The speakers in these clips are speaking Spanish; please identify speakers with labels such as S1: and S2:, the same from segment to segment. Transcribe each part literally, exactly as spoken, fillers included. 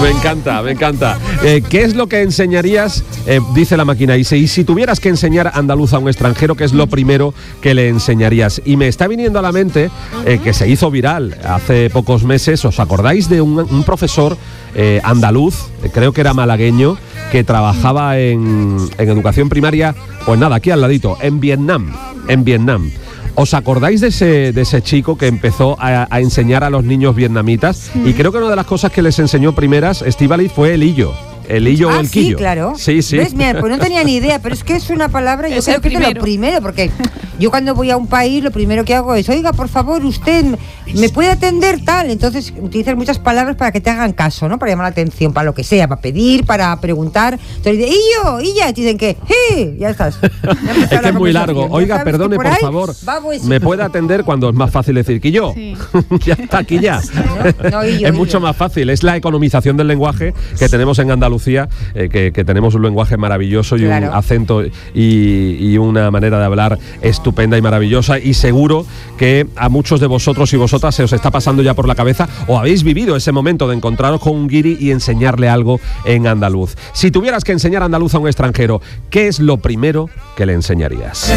S1: Me encanta, me encanta. Eh, ¿Qué es lo que enseñarías? Eh, dice la máquina, y si, y si tuvieras que enseñar andaluz a un extranjero, ¿qué es lo primero que le enseñarías? Y me está viniendo a la mente eh, que se hizo viral hace pocos meses. ¿Os acordáis de un, un profesor eh, andaluz, eh, creo que era malagueño, que trabajaba en, en educación primaria, pues nada, aquí al ladito, en Vietnam, en Vietnam? ¿Os acordáis de ese, de ese chico que empezó a, a enseñar a los niños vietnamitas? Mm. Y creo que una de las cosas que les enseñó primeras, Estíbaliz, fue el illo. El hillo
S2: ah,
S1: o el quillo.
S2: Sí, claro.
S1: Sí, sí.
S2: ¿Ves? Mira, pues no tenía ni idea, pero es que es una palabra, yo
S3: es
S2: creo que
S3: primero.
S2: es lo primero, porque yo cuando voy a un país, lo primero que hago es, oiga, por favor, usted me puede atender tal. Entonces utilizas muchas palabras para que te hagan caso, ¿no? Para llamar la atención, para lo que sea, para pedir, para preguntar. Entonces dicen, y yo, y ya, te dicen que, ¡hey! Ya estás. Ya
S1: es que es muy largo. Oiga, perdone, por, por favor, ¿me puede atender? Cuando es más fácil decir que yo? Sí. Ya está, aquí ya. No, no, y yo, es y mucho yo. más fácil. Es la economización del lenguaje que tenemos en Andalucía, eh, Que, que tenemos un lenguaje maravilloso y claro. un acento y, y una manera de hablar estupenda y maravillosa, y seguro que a muchos de vosotros y vosotras se os está pasando ya por la cabeza o habéis vivido ese momento de encontraros con un guiri y enseñarle algo en andaluz. Si tuvieras que enseñar andaluz a un extranjero, ¿qué es lo primero que le enseñarías?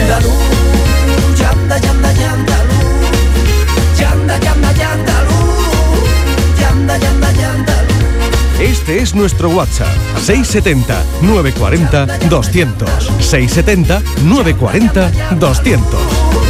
S4: Este es nuestro WhatsApp, seis setenta, nueve cuarenta, doscientos, seis setenta, nueve cuarenta, doscientos.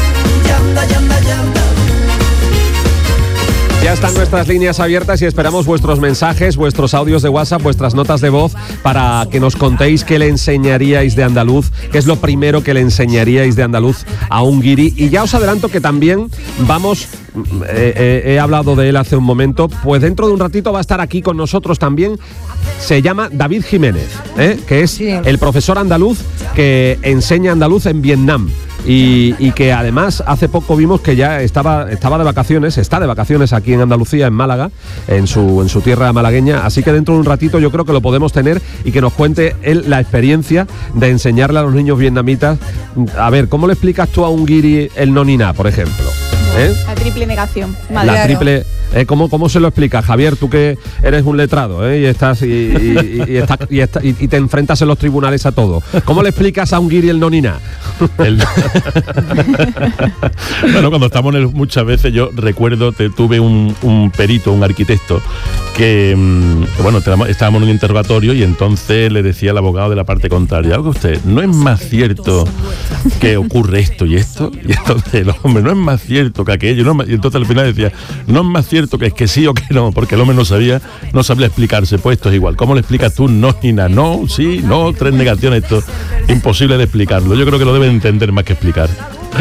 S1: Ya están nuestras líneas abiertas y esperamos vuestros mensajes, vuestros audios de WhatsApp, vuestras notas de voz para que nos contéis qué le enseñaríais de andaluz, qué es lo primero que le enseñaríais de andaluz a un guiri. Y ya os adelanto que también vamos, eh, eh, he hablado de él hace un momento, pues dentro de un ratito va a estar aquí con nosotros también. Se llama David Jiménez, ¿eh? que es el profesor andaluz que enseña andaluz en Vietnam. Y, y que además hace poco vimos que ya estaba, estaba de vacaciones, está de vacaciones aquí en Andalucía, en Málaga, en su, en su tierra malagueña, así que dentro de un ratito yo creo que lo podemos tener y que nos cuente él la experiencia de enseñarle a los niños vietnamitas. A ver, ¿cómo le explicas tú a un guiri el no ni na, por ejemplo? ¿Eh?
S3: La triple negación.
S1: Madre. La triple... Eh, ¿cómo, ¿Cómo se lo explica, Javier? Tú que eres un letrado, ¿eh? y estás y, y, y, y, está, y, está, y, y te enfrentas en los tribunales a todo. ¿Cómo le explicas a un guiri el no ni na? El...
S5: Bueno, cuando estamos en el, muchas veces yo recuerdo, te, tuve un, un perito, un arquitecto, que, bueno, estábamos en un interrogatorio y entonces le decía al abogado de la parte contraria, algo usted, ¿no es más cierto que ocurre esto y esto? Y entonces el hombre, ¿no es más cierto que aquello? No, y entonces al final decía, ¿no es más cierto que es que sí o que no? Porque el hombre no sabía, no sabía explicarse. Pues esto es igual. ¿Cómo le explicas tú no ni nada? No, sí, no, tres negaciones, esto imposible de explicarlo. Yo creo que lo deben entender más que explicar.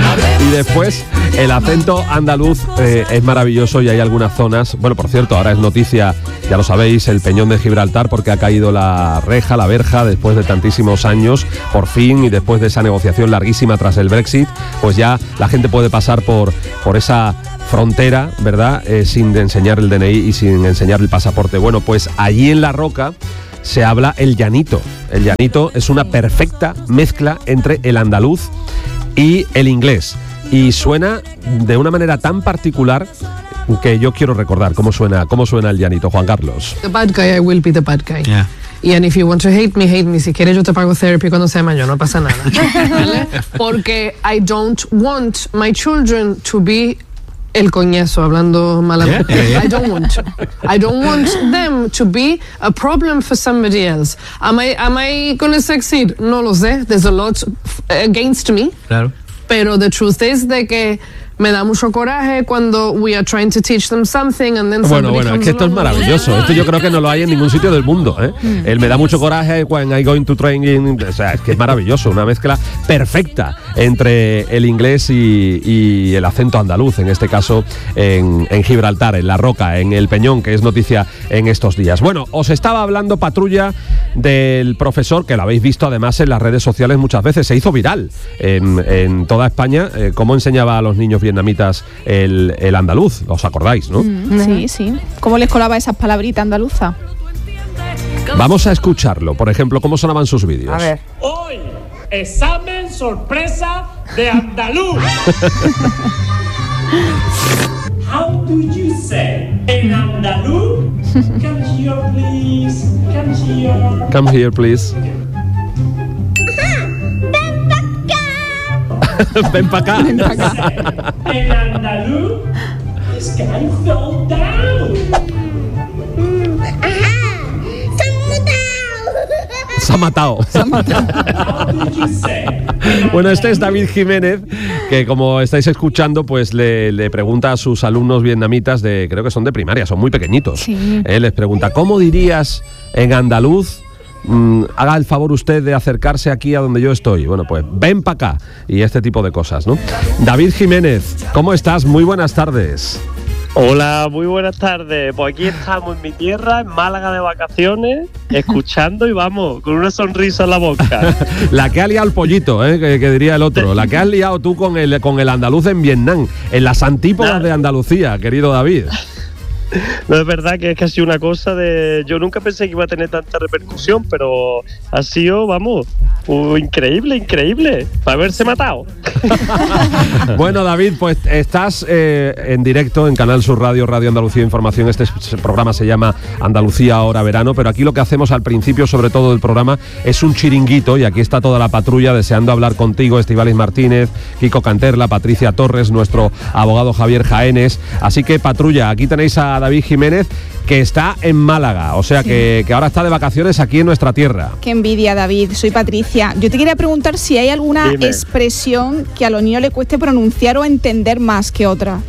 S1: Y después el acento andaluz eh, es maravilloso y hay algunas zonas, bueno, por cierto, ahora es noticia, ya lo sabéis, el Peñón de Gibraltar, porque ha caído la reja, la verja, después de tantísimos años, por fin, y después de esa negociación larguísima tras el Brexit, pues ya la gente puede pasar por, por esa frontera, ¿verdad? Eh, sin enseñar el D N I y sin enseñar el pasaporte. Bueno, pues allí en La Roca se habla el llanito. El llanito es una perfecta mezcla entre el andaluz y el inglés. Y suena de una manera tan particular que yo quiero recordar cómo suena, cómo suena el llanito, Juan Carlos.
S6: The bad guy, I will be the bad guy.
S7: Yeah.
S6: And if you want to hate me, hate me. Si quieres yo te pago therapy cuando sea mayor, no pasa nada. ¿Vale? Porque I don't want my children to be el coñazo, hablando malamente. Yeah, yeah, yeah. I don't want to. I don't want them to be a problem for somebody else. Am I, am I gonna succeed? No lo sé. There's a lot against me.
S7: Claro.
S6: Pero the truth is de que me da mucho coraje cuando we are trying to teach them something and then
S1: bueno, bueno, es que esto es maravilloso. Esto yo creo que no lo hay en ningún sitio del mundo, ¿eh? Mm. Él me da mucho coraje when I going to training. O sea, es que es maravilloso. Una mezcla perfecta entre el inglés y, y el acento andaluz, en este caso en, en Gibraltar, en La Roca, en el Peñón, que es noticia en estos días. Bueno, os estaba hablando, Patrulla, del profesor, que lo habéis visto además en las redes sociales muchas veces. Se hizo viral en, en toda España, eh, cómo enseñaba a los niños vietnamitas el, el andaluz. ¿Os acordáis, no?
S3: Mm, sí, sí. ¿Cómo les colaba esas palabritas andaluzas?
S1: Vamos a escucharlo. Por ejemplo, ¿cómo sonaban sus vídeos?
S2: A ver.
S8: Hoy, examen sorpresa de andaluz. How do you say en andaluz? Cause your please. Come here.
S1: Come here, please. Ven para acá.
S3: Ven pa' acá.
S8: En andaluz, the sky fell down.
S1: Se ha matado.
S8: How did you say?
S1: Bueno, este es David Jiménez, que como estáis escuchando, pues le, le pregunta a sus alumnos vietnamitas de, creo que son de primaria, son muy pequeñitos.
S3: Sí.
S1: Eh, les pregunta, ¿cómo dirías en andaluz? Mm, haga el favor usted de acercarse aquí a donde yo estoy. Bueno, pues ven para acá. Y este tipo de cosas, ¿no? David Jiménez, ¿cómo estás? Muy buenas tardes.
S7: Hola, muy buenas tardes. Pues aquí estamos en mi tierra, en Málaga de vacaciones, escuchando y vamos, con una sonrisa en la boca.
S1: La que ha liado el pollito, ¿eh? que, que diría el otro. La que has liado tú con el, con el andaluz en Vietnam, en las antípodas de Andalucía, querido David.
S7: No, es verdad que es casi una cosa de... Yo nunca pensé que iba a tener tanta repercusión, pero ha sido, vamos, uh, increíble, increíble, para haberse matado.
S1: Bueno, David, pues estás eh, en directo en Canal Sur Radio, Radio Andalucía Información. Este programa se llama Andalucía Ahora Verano, pero aquí lo que hacemos al principio, sobre todo del programa, es un chiringuito y aquí está toda la patrulla deseando hablar contigo, Estíbaliz Martínez, Kiko Canterla, Patricia Torres, nuestro abogado Javier Jaénes. Así que, patrulla, aquí tenéis a David Jiménez, que está en Málaga, o sea sí. que, que ahora está de vacaciones aquí en nuestra tierra.
S3: Qué envidia, David. Soy Patricia. Yo te quería preguntar si hay alguna
S7: Dime.
S3: expresión que a los niños les cueste pronunciar o entender más que otra.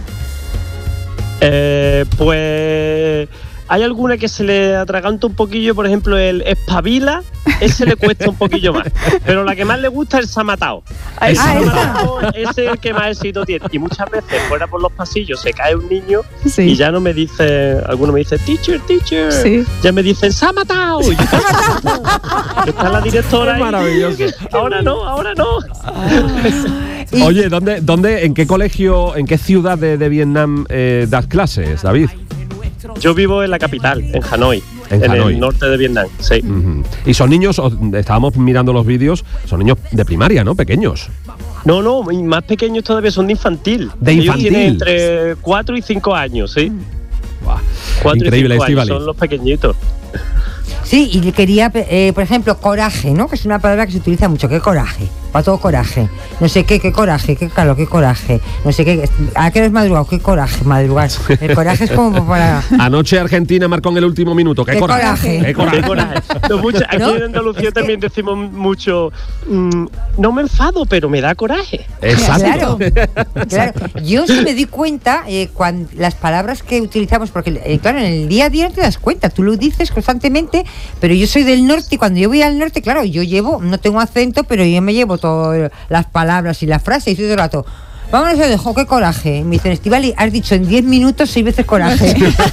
S7: Eh, pues... Hay alguna que se le atraganta un poquillo, por ejemplo, el espabila, ese le cuesta un poquillo más. Pero la que más le gusta es el se ha matado. El se ha matado, ese es el que más éxito tiene. Y muchas veces fuera por los pasillos se cae un niño
S3: Sí.
S7: y ya no me dice, alguno me dice, teacher, teacher.
S3: Sí.
S7: Ya me dicen, se ha matado. Y yo, ¿se ha matado? Está la directora ahí.
S1: Maravilloso.
S7: Ahora no, ahora no.
S1: Oye, ¿dónde, dónde, en qué colegio, en qué ciudad de, de Vietnam eh, das clases, David?
S7: Yo vivo en la capital, en Hanoi,
S1: En
S7: en,
S1: Hanoi.
S7: el norte de Vietnam, sí.
S1: Uh-huh. Y son niños, o- estábamos mirando los vídeos, son niños de primaria, ¿no? Pequeños.
S7: No, no, y más pequeños todavía, son de infantil.
S1: De
S7: Ellos
S1: infantil.
S7: tienen entre cuatro y cinco años, ¿sí?
S1: Buah,
S7: cuatro
S1: increíble,
S7: y cinco años,
S1: Estíbaliz.
S7: son los pequeñitos.
S2: Sí, y le quería, eh, por ejemplo, coraje, ¿no? Que es una palabra que se utiliza mucho. ¿Qué coraje? Para todo coraje. No sé qué, qué coraje, qué calor, qué coraje. No sé qué. ¿A qué hora es madrugado? ¿Qué coraje? Madrugar. El coraje es como para...
S1: Anoche Argentina marcó en el último minuto. ¡Qué,
S2: ¡Qué
S1: coraje!
S2: coraje!
S1: ¡Qué coraje!
S7: Qué coraje. No, mucho- aquí
S2: ¿No?
S7: en Andalucía
S2: Es que-
S7: también decimos mucho, mm, no me enfado, pero me da coraje.
S1: Exacto.
S2: Claro, claro. Yo sí me di cuenta eh, cuando las palabras que utilizamos, porque eh, claro, en el día a día no te das cuenta, tú lo dices constantemente, pero yo soy del norte y cuando yo voy al norte, claro, yo llevo, no tengo acento, pero yo me llevo todas las palabras y las frases y todo el rato. Vámonos, se dejó, qué coraje. Me dicen, Estíbaliz, has dicho en diez minutos seis veces coraje.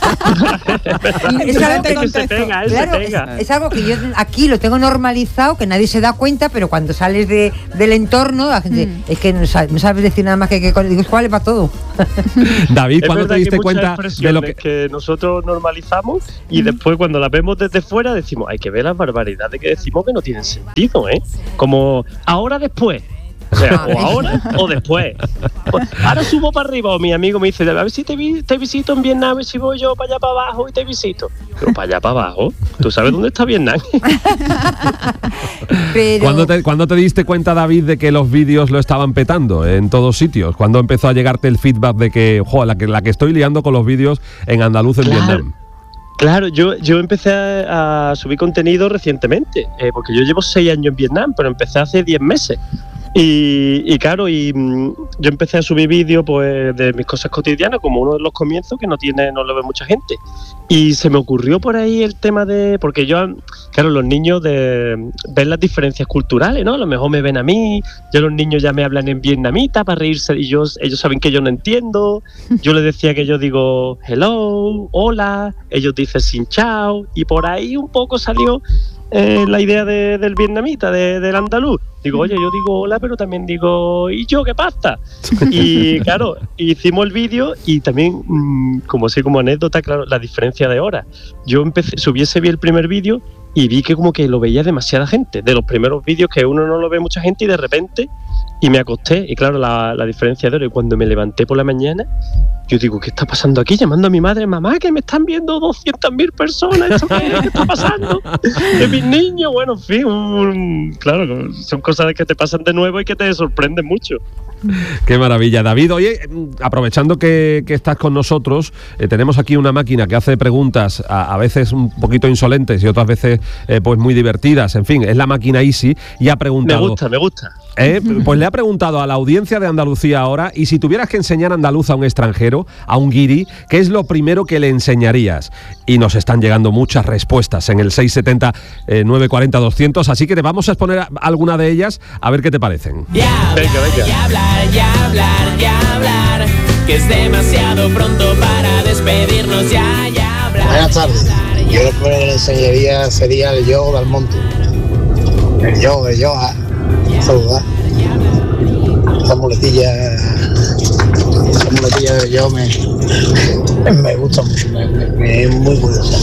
S3: Es algo
S7: que
S3: que
S7: se pega, él
S2: Claro,
S7: se
S2: es,
S7: pega.
S2: es algo que yo aquí lo tengo normalizado, que nadie se da cuenta, pero cuando sales de, del entorno, la gente,
S3: Mm.
S2: es que no sabes, no sabes decir nada más que que digo, es vale para todo.
S1: David,
S7: Es
S1: ¿cuándo
S7: verdad
S1: te diste
S7: que hay muchas
S1: cuenta de
S7: expresiones
S1: lo que...?
S7: que nosotros normalizamos y después cuando las vemos desde fuera decimos, hay que ver las barbaridades que decimos que no tienen sentido, ¿eh? Como, ahora después. O sea, o ahora o después. Pues, ahora subo para arriba, o mi amigo me dice, a ver si te, vi- te visito en Vietnam, a ver si voy yo para allá para abajo y te visito. Pero para allá para abajo, ¿tú sabes dónde está Vietnam?
S2: Pero
S1: ¿Cuándo te, cuándo te diste cuenta, David, de que los vídeos lo estaban petando en todos sitios? ¿Cuándo empezó a llegarte el feedback de que, jo, la que, la que estoy liando con los vídeos en andaluz en
S7: Claro.
S1: Vietnam?
S7: Claro, yo, yo empecé a, a subir contenido recientemente, eh, porque yo llevo seis años en Vietnam, pero empecé hace diez meses. Y, y claro, y mm, yo empecé a subir vídeos pues, de mis cosas cotidianas, como uno de los comienzos que no tiene, no lo ve mucha gente. Y se me ocurrió por ahí el tema de, porque yo, claro, los niños de ven las diferencias culturales, ¿no? A lo mejor me ven a mí, ya los niños ya me hablan en vietnamita para reírse y yo, ellos saben que yo no entiendo. Yo les decía que yo digo hello, hola, ellos dicen sin chao, y por ahí un poco salió eh, la idea de, del vietnamita, de, del andaluz. Digo, oye, yo digo hola, pero también digo, ¿y yo qué pasa? Y claro, hicimos el vídeo y también, mmm, como así como anécdota, claro, la diferencia de horas. Yo empecé, subí ese vi el primer vídeo y vi que como que lo veía demasiada gente. De los primeros vídeos que uno no lo ve mucha gente y de repente, y me acosté. Y claro, la, la diferencia de hora, y cuando me levanté por la mañana, yo digo, ¿qué está pasando aquí? Llamando a mi madre, mamá, que me están viendo doscientas mil personas, ¿esto qué, qué está pasando? De mis niños, bueno, en fin, un, claro, son cosas que te pasan de nuevo y que te sorprenden mucho.
S1: Qué maravilla, David. Oye, aprovechando que, que estás con nosotros, eh, tenemos aquí una máquina que hace preguntas a, a veces un poquito insolentes y otras veces eh, pues muy divertidas. En fin, es la máquina Easy y ha preguntado...
S7: Me gusta, me gusta.
S1: Eh, pues le ha preguntado a la audiencia de Andalucía ahora, y si tuvieras que enseñar andaluz a un extranjero, a un guiri, ¿qué es lo primero que le enseñarías? Y nos están llegando muchas respuestas en el seis setenta, nueve cuarenta, doscientos, así que te vamos a exponer a alguna de ellas a ver qué te parecen.
S9: Ya hablar,
S7: venga, venga.
S9: ya hablar, ya hablar, ya hablar, que es demasiado pronto para despedirnos, ya, ya hablar.
S10: Buenas tardes. Yo lo primero que le enseñaría sería el yo del monte. El yo, el yo a saludar. Esa muletilla, esa muletilla del yo me, me gusta mucho, me, me, me es muy curiosa.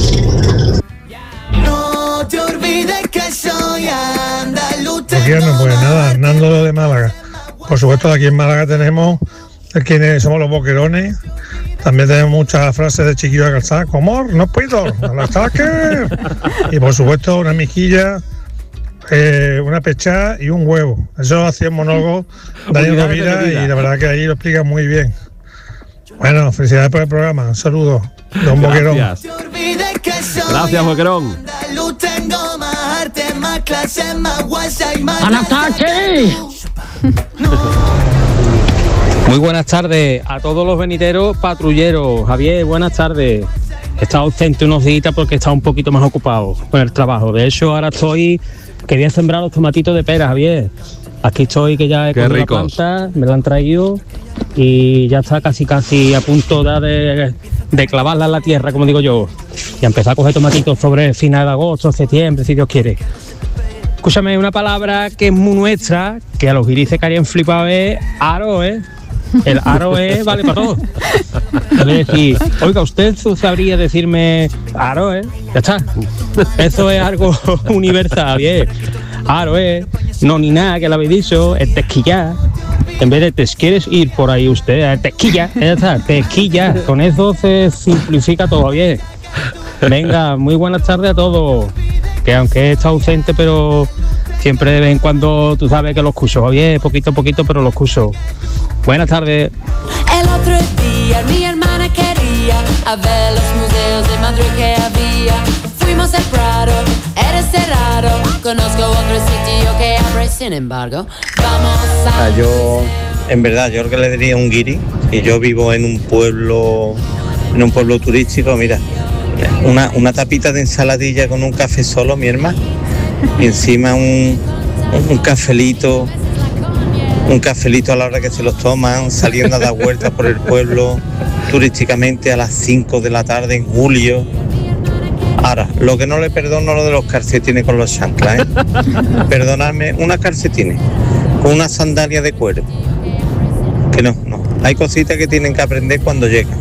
S9: No te olvides que soy andaluz.
S11: Aquí no, pues nada, Hernando de Málaga. Por supuesto, aquí en Málaga tenemos quienes somos los boquerones. También tenemos muchas frases de chiquillo de calzada, como no puedo, al ataque. Y por supuesto, una mijilla, eh, una pechá y un huevo. Eso hacía el monólogo Daniel Rovira y la verdad que ahí lo explica muy bien. Bueno, felicidades por el programa. Un saludo, don Boquerón.
S1: Gracias, Gracias Boquerón.
S9: ¡Al ataque!
S12: Muy buenas tardes a todos los venideros patrulleros. Javier, buenas tardes. He estado ausente unos días porque he estado un poquito más ocupado con el trabajo. De hecho, ahora estoy, que voy a sembrar los tomatitos de pera, Javier. Aquí estoy, que ya he cogido la planta, me la han traído y ya está casi casi a punto de, de clavarla en la tierra, como digo yo. Y a empezar a coger tomatitos sobre final de agosto, septiembre, si Dios quiere. Escúchame, una palabra que es muy nuestra, que a los guirices que harían flipado es aro, ¿eh? El aro es vale para todo. Es decir, oiga, usted sabría decirme aro, ¿eh? Ya está. Eso es algo universal, bien. Aro es no ni nada, que lo habéis dicho, es tesquillar. En vez de te quieres ir por ahí usted, tesquilla, ya está, tesquilla. Con eso se simplifica todo, bien. Venga, muy buenas tardes a todos. Que aunque he estado ausente, pero siempre de vez en cuando tú sabes que lo escucho, bien, poquito a poquito, pero lo escucho. Buenas tardes.
S9: El otro día mi hermana quería a ver los museos de Madrid que había. Fuimos al Prado, eres raro. Conozco otro sitio que abre, sin embargo. Vamos a...
S13: Ah, yo, en verdad, yo creo que le diría un guiri. Y yo vivo en un pueblo, en un pueblo turístico, mira. Una, una tapita de ensaladilla con un café solo, mi hermana. Y encima un, un cafelito. Un cafelito a la hora que se los toman, saliendo a dar vueltas por el pueblo turísticamente a las cinco de la tarde en julio. Ahora, lo que no le perdono es lo de los calcetines con los chanclas, ¿eh? Perdonadme, unas calcetines con una sandalia de cuero. Que no, no. Hay cositas que tienen que aprender cuando llegan.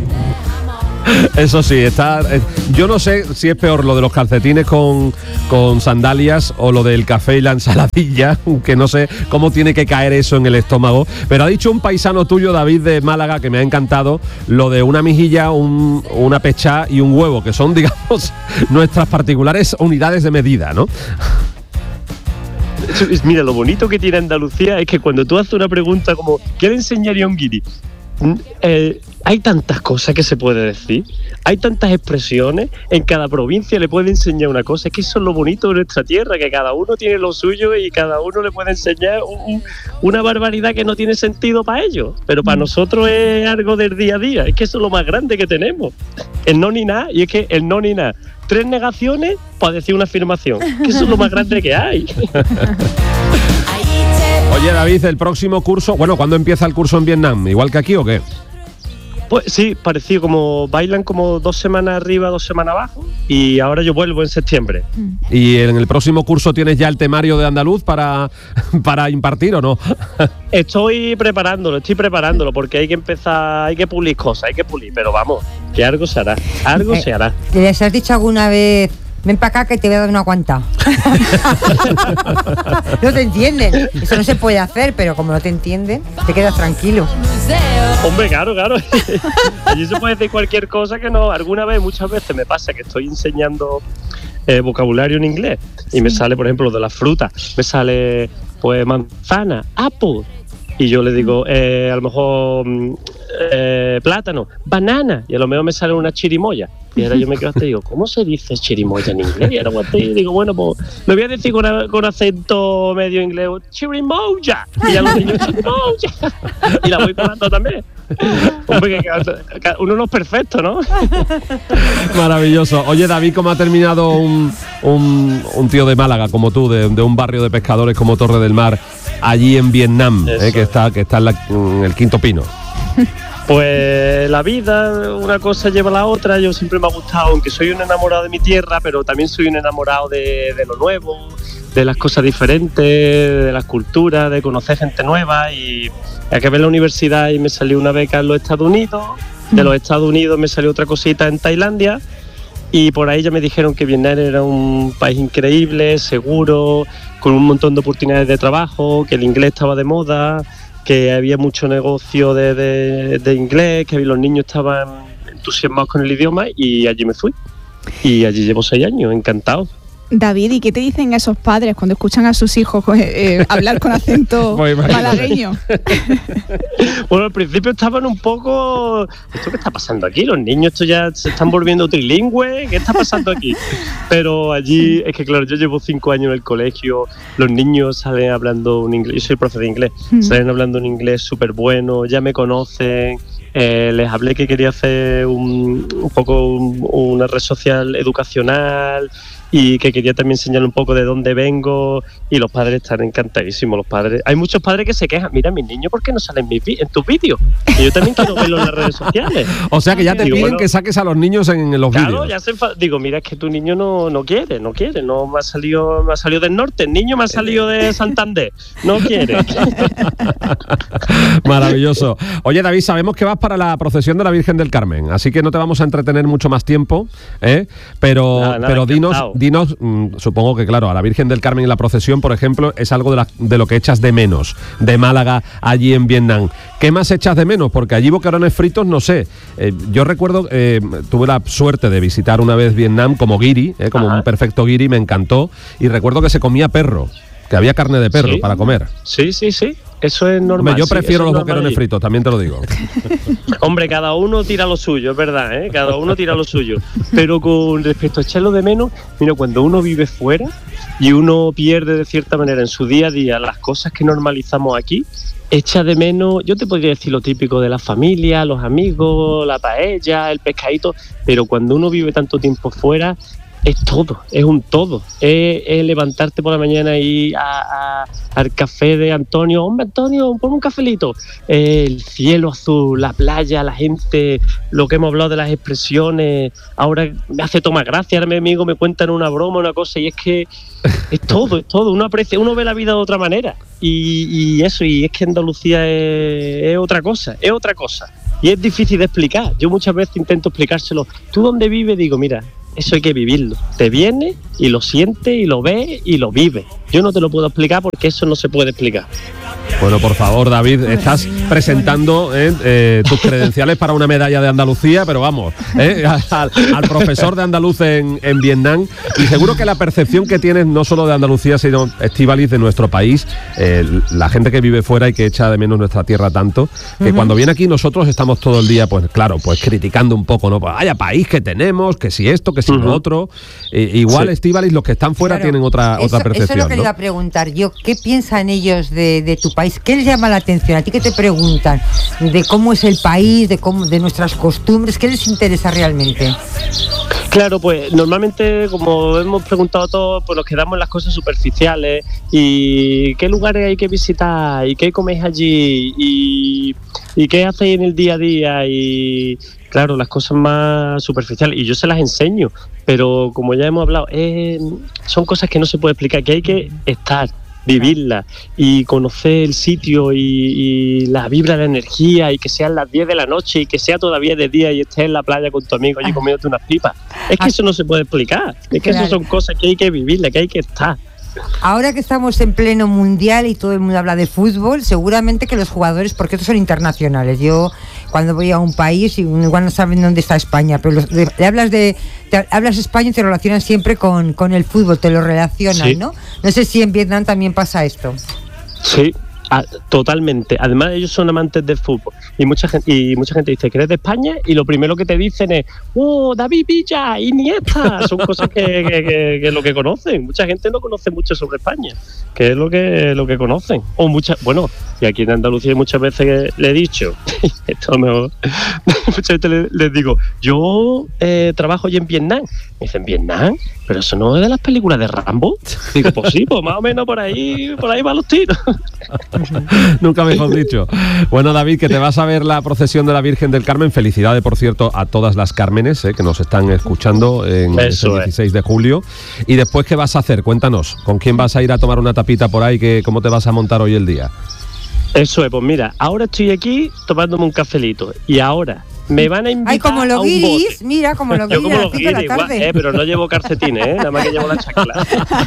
S1: Eso sí, está. Eh, yo no sé si es peor lo de los calcetines con, con sandalias o lo del café y la ensaladilla, que no sé cómo tiene que caer eso en el estómago. Pero ha dicho un paisano tuyo, David de Málaga, que me ha encantado, lo de una mejilla, un, una pechá y un huevo, que son, digamos, nuestras particulares unidades de medida, ¿no?
S7: Mira, lo bonito que tiene Andalucía es que cuando tú haces una pregunta como ¿qué le enseñaría a un guiri? Eh, hay tantas cosas que se puede decir, hay tantas expresiones, en cada provincia le puede enseñar una cosa. Es que eso es lo bonito de nuestra tierra, que cada uno tiene lo suyo y cada uno le puede enseñar un, una barbaridad que no tiene sentido para ellos, pero para nosotros es algo del día a día. Es que eso es lo más grande que tenemos, el no ni nada. Y es que el no ni nada, tres negaciones para decir una afirmación, que eso es lo más grande que hay.
S1: Oye, David, el próximo curso, bueno, ¿cuándo empieza el curso en Vietnam? ¿Igual que aquí o qué?
S7: Pues sí, parecido, como bailan como dos semanas arriba, dos semanas abajo, y ahora yo vuelvo en septiembre.
S1: ¿Y en el próximo curso tienes ya el temario de andaluz para, para impartir o no?
S7: Estoy preparándolo, estoy preparándolo, porque hay que empezar, hay que pulir cosas, hay que pulir, pero vamos, que algo se hará, algo
S2: eh,
S7: se hará.
S2: ¿Les has dicho alguna vez ven para acá que te voy a dar una guanta. No te entienden. Eso no se puede hacer, pero como no te entienden, te quedas tranquilo.
S7: Hombre, claro, claro. Allí se puede decir cualquier cosa que no. Alguna vez, muchas veces me pasa que estoy enseñando eh, vocabulario en inglés y me sale, por ejemplo, lo de las frutas. Me sale, pues, manzana, apple. Y yo le digo, eh, a lo mejor eh, plátano, banana. Y a lo mejor me sale una chirimoya. Y ahora yo me quedo hasta y digo, ¿cómo se dice chirimoya en inglés? Y ahora pues, digo, bueno, pues me voy a decir con, a, con acento medio inglés, chirimoya. Y ya los niños, chirimoya. Y la voy pegando también. Hombre, que cada, uno no es perfecto, ¿no?
S1: Maravilloso. Oye, David, ¿cómo ha terminado un, un, un tío de Málaga como tú, de, de un barrio de pescadores como Torre del Mar, allí en Vietnam, eh, que está, que está en, la, en el Quinto Pino?
S7: Pues la vida, una cosa lleva a la otra. Yo siempre me ha gustado, aunque soy un enamorado de mi tierra, pero también soy un enamorado de, de lo nuevo, de las cosas diferentes, de las culturas, de conocer gente nueva. Y acabé en la universidad y me salió una beca en los Estados Unidos. De los Estados Unidos me salió otra cosita en Tailandia. Y por ahí ya me dijeron que Vietnam era un país increíble, seguro, con un montón de oportunidades de trabajo, que el inglés estaba de moda, que había mucho negocio de, de, de inglés, que los niños estaban entusiasmados con el idioma, y allí me fui. Y allí llevo seis años, encantado.
S3: David, ¿y qué te dicen esos padres cuando escuchan a sus hijos eh, eh, hablar con acento malagueño?
S7: Bueno, al principio estaban un poco... ¿Esto qué está pasando aquí? Los niños esto ya se están volviendo trilingües. ¿Qué está pasando aquí? Pero allí, es que claro, yo llevo cinco años en el colegio, los niños salen hablando un inglés, yo soy profe de inglés, mm. salen hablando un inglés súper bueno, ya me conocen. Eh, les hablé que quería hacer un, un poco un, una red social educacional y que quería también enseñar un poco de dónde vengo, y los padres están encantadísimos. Los padres, hay muchos padres que se quejan, mira, mis niños, ¿por qué no salen en, en tus vídeos? Y yo también quiero verlos en las redes sociales.
S1: O sea que ya te
S7: digo,
S1: piden
S7: bueno,
S1: que saques a los niños en, en los
S7: claro,
S1: vídeos.
S7: Ya se fa- digo, mira, es que tu niño no, no quiere, no quiere, no me ha salido, me ha salido del norte, el niño me ha salido de Santander, no quiere.
S1: Maravilloso. Oye, David, sabemos que vas para la procesión de la Virgen del Carmen, así que no te vamos a entretener mucho más tiempo, ¿eh? pero,
S7: nada, nada,
S1: pero dinos,
S7: encantado.
S1: dinos, mmm, supongo que claro, a la Virgen del Carmen y la procesión, por ejemplo, es algo de, la, de lo que echas de menos, de Málaga, allí en Vietnam. ¿Qué más echas de menos? Porque allí boquerones fritos, no sé. Eh, yo recuerdo, eh, tuve la suerte de visitar una vez Vietnam como guiri, eh, como Ajá. un perfecto guiri, me encantó, y recuerdo que se comía perro, que había carne de perro
S7: ¿Sí?
S1: para comer.
S7: Sí, sí, sí. Eso es normal.
S1: Hombre, yo prefiero
S7: sí,
S1: los boquerones fritos, también te lo digo.
S7: Hombre, cada uno tira lo suyo, es verdad, ¿eh? Cada uno tira lo suyo. Pero con respecto a echarlo de menos, mira, cuando uno vive fuera y uno pierde de cierta manera en su día a día las cosas que normalizamos aquí, echa de menos, yo te podría decir lo típico de la familia, los amigos, la paella, el pescadito, pero cuando uno vive tanto tiempo fuera, es todo, es un todo. Es, es levantarte por la mañana y ir a, a, al café de Antonio. Hombre, Antonio, ponme un cafelito. Eh, el cielo azul, la playa, la gente, lo que hemos hablado de las expresiones. Ahora me hace tomar gracia, ahora mi amigo me cuentan una broma, una cosa, y es que es todo, es todo. Uno aprecia, uno ve la vida de otra manera. Y, y eso, y es que Andalucía es, es otra cosa, es otra cosa. Y es difícil de explicar. Yo muchas veces intento explicárselo. ¿Tú dónde vives? Digo, mira, eso hay que vivirlo. Te viene y lo sientes y lo ves y lo vives. Yo no te lo puedo explicar porque eso no se puede explicar.
S1: Bueno, por favor, David, estás presentando eh, eh, tus credenciales para una medalla de Andalucía, pero vamos, eh, al, al profesor de andaluz en, en Vietnam, y seguro que la percepción que tienes no solo de Andalucía, sino, Estíbaliz, de nuestro país, eh, la gente que vive fuera y que echa de menos nuestra tierra tanto, que uh-huh. cuando viene aquí nosotros estamos todo el día, pues claro, pues criticando un poco, ¿no? Pues vaya país que tenemos, que si esto, que si uh-huh. lo otro. Eh, igual, sí. Estíbaliz, los que están fuera
S2: claro,
S1: tienen otra,
S2: eso,
S1: otra percepción.
S2: Eso es lo que
S1: ¿no?
S2: le iba a preguntar yo. ¿Qué piensan ellos de, de tu país? ¿Qué les llama la atención? ¿A ti qué te preguntan? ¿De cómo es el país? ¿De cómo, de nuestras costumbres? ¿Qué les interesa realmente?
S7: Claro, pues normalmente, como hemos preguntado todos, pues nos quedamos en las cosas superficiales. ¿Y qué lugares hay que visitar? ¿Y qué coméis allí? ¿Y, y qué hacéis en el día a día? Y claro, las cosas más superficiales. Y yo se las enseño, pero como ya hemos hablado, eh, son cosas que no se puede explicar, que hay que estar. vivirla y conocer el sitio y, y la vibra, la energía, y que sean las diez de la noche y que sea todavía de día y estés en la playa con tu amigo allí comiéndote unas pipas. Es que eso no se puede explicar, es que
S2: Claro.
S7: eso son cosas que hay que vivirlas, que hay que estar.
S2: Ahora que estamos en pleno mundial y todo el mundo habla de fútbol, seguramente que los jugadores, porque estos son internacionales, yo cuando voy a un país, igual no saben dónde está España, pero los, de, le hablas de te, hablas España y te relacionan siempre con, con el fútbol, te lo relacionan,
S7: Sí.
S2: ¿no? No sé si en Vietnam también pasa esto.
S7: Sí, a- totalmente. Además, ellos son amantes del fútbol. Y mucha gente, y mucha gente dice que eres de España y lo primero que te dicen es, ¡oh, David Villa, Iniesta! Son cosas que, que, que, que lo que conocen. Mucha gente no conoce mucho sobre España, que es lo que, lo que conocen. O mucha, bueno, y aquí en Andalucía muchas veces que le he dicho, esto mejor, muchas veces le- les digo, yo eh, trabajo hoy en Vietnam. Me dicen, ¿Vietnam? Pero eso no es de las películas de Rambo. Digo, pues sí, pues más o menos por ahí, por ahí van los tiros.
S1: Nunca mejor dicho. Bueno, David, que te vas a ver la procesión de la Virgen del Carmen. Felicidades, por cierto, a todas las Cármenes eh, que nos están escuchando en
S7: Eso
S1: el
S7: es.
S1: dieciséis de julio. Y después, ¿qué vas a hacer? Cuéntanos. ¿Con quién vas a ir a tomar una tapita por ahí? ¿Qué, ¿Cómo te vas a montar hoy el día?
S7: Eso es, pues mira, ahora estoy aquí tomándome un cafelito y ahora me van a invitar
S2: Ay, como
S7: a
S2: los
S7: un
S2: guiris,
S7: bote.
S2: mira, como los
S7: Yo
S2: guiris
S7: como
S2: a las
S7: los
S2: cinco de la
S7: guiris, igual,
S2: tarde.
S7: eh, pero no llevo calcetines, ¿eh? Nada más que llevo la chancla.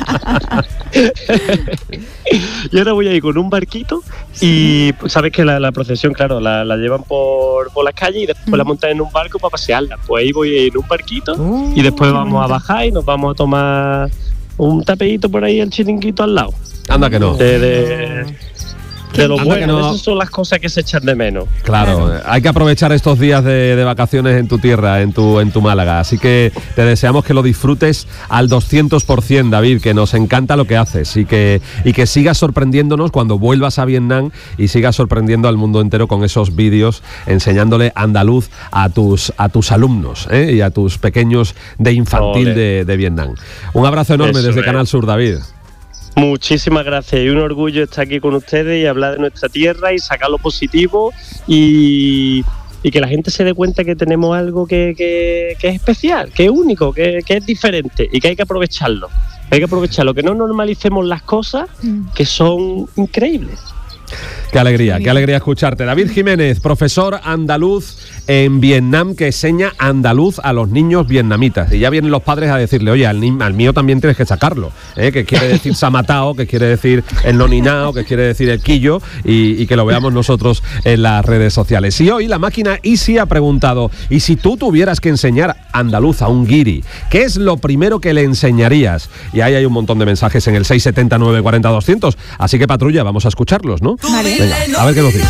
S7: Y ahora voy a ir con un barquito y pues, sabes que la, la procesión, claro, la, la llevan por, por las calles y después la montan en un barco para pasearla. Pues ahí voy en un barquito y después vamos a bajar y nos vamos a tomar un tapeíto por ahí, el chiringuito al lado.
S1: Anda que no.
S7: De, de, de lo
S1: Anda
S7: bueno,
S1: que no.
S7: esas son las cosas que se echan de menos.
S1: Claro, eh, hay que aprovechar estos días de, de vacaciones en tu tierra, en tu, en tu Málaga. Así que te deseamos que lo disfrutes al doscientos por ciento, David, que nos encanta lo que haces y que, y que sigas sorprendiéndonos cuando vuelvas a Vietnam y sigas sorprendiendo al mundo entero con esos vídeos enseñándole andaluz a tus, a tus alumnos ¿eh? y a tus pequeños de infantil de, de Vietnam. Un abrazo enorme
S7: Eso
S1: desde
S7: es.
S1: Canal Sur, David.
S7: Muchísimas gracias y un orgullo estar aquí con ustedes y hablar de nuestra tierra y sacar lo positivo y, y que la gente se dé cuenta que tenemos algo que, que, que es especial, que es único, que, que es diferente y que hay que aprovecharlo. Hay que aprovecharlo, que no normalicemos las cosas que son increíbles.
S1: Qué alegría, qué alegría escucharte. David Jiménez, profesor andaluz en Vietnam, que enseña andaluz a los niños vietnamitas. Y ya vienen los padres a decirle, oye, al, ni- al mío también tienes que sacarlo, ¿eh? Que quiere decir samatao, que quiere decir el noninao, que quiere decir el quillo, y, y que lo veamos nosotros en las redes sociales. Y hoy la máquina Easy ha preguntado, ¿y si tú tuvieras que enseñar andaluz a un guiri, qué es lo primero que le enseñarías? Y ahí hay un montón de mensajes en el seis siete cero, nueve cuatro cero, doscientos. Así que, patrulla, vamos a escucharlos, ¿no?
S3: Vale.
S1: Venga, a ver qué nos dicen.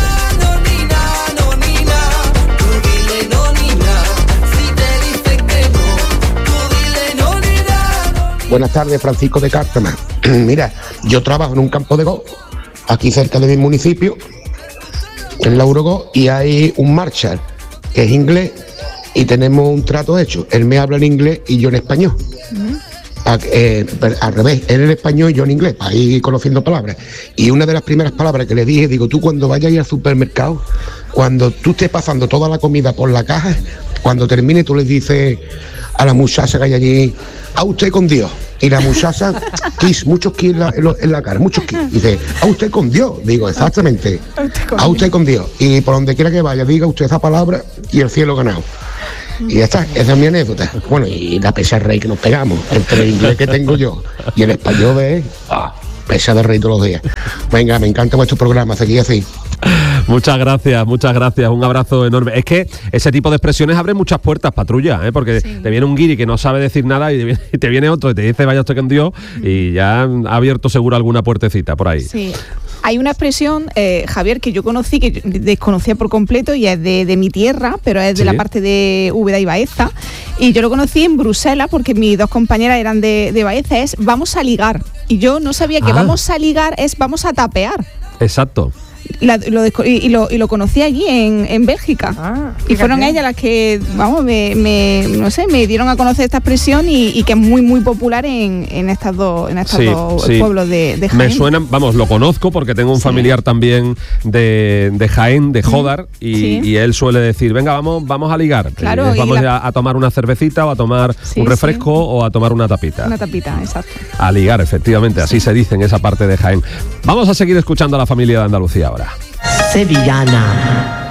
S14: Buenas tardes, Francisco de Cártama. Mira, yo trabajo en un campo de golf, aquí cerca de mi municipio, en la Urogó, y hay un Marshall, que es inglés, y tenemos un trato hecho. Él me habla en inglés y yo en español. A- eh, pero al revés, él en español y yo en inglés, para ir conociendo palabras. Y una de las primeras palabras que le dije, digo, tú cuando vayas a ir al supermercado, cuando tú estés pasando toda la comida por la caja, cuando termine tú le dices a la muchacha que hay allí, a usted con Dios. Y la muchacha, kiss, muchos kiss en la, en lo- en la cara, muchos kiss. Dice, a usted con Dios. Digo, exactamente, a usted con Dios. Y por donde quiera que vaya, diga usted esa palabra y el cielo ganado. Y ya está, esa es mi anécdota. Bueno, y la pesa de rey que nos pegamos, entre el inglés que tengo yo y el español de ah, pesa de rey todos los días. Venga, me encanta vuestro programa, seguid así.
S1: Muchas gracias, muchas gracias, un abrazo enorme. Es que ese tipo de expresiones abre muchas puertas, patrulla, ¿eh? Porque te viene un guiri que no sabe decir nada y te viene, y te viene otro y te dice vaya usted con Dios y ya ha abierto seguro alguna puertecita por ahí.
S3: Sí. Hay una expresión, eh, Javier, que yo conocí, que yo desconocía por completo y es de, de mi tierra, pero es de
S1: Sí.
S3: la parte de Úbeda y Baeza. Y yo lo conocí en Bruselas porque mis dos compañeras eran de, de Baeza, es vamos a ligar. Y yo no sabía que
S1: Ah.
S3: vamos a ligar es vamos a tapear.
S1: Exacto.
S3: La, lo desco- y, y, lo, y lo conocí allí en, en Bélgica. Ah, y fueron ellas las que, vamos, me, me, no sé, me dieron a conocer esta expresión y, y que es muy, muy popular en, en estas dos, en estos
S1: sí,
S3: dos
S1: sí.
S3: pueblos de, de Jaén.
S1: Me suenan, vamos, lo conozco porque tengo un familiar sí. también de, de Jaén, de Jódar, y, sí. y él suele decir, venga, vamos, vamos a ligar.
S3: Claro,
S1: y vamos
S3: la...
S1: a, a tomar una cervecita o a tomar
S3: sí,
S1: un refresco
S3: sí.
S1: o a tomar una tapita.
S3: Una tapita, exacto.
S1: A ligar, efectivamente, así sí. se dice en esa parte de Jaén. Vamos a seguir escuchando a la familia de Andalucía ahora.
S15: Sevillana.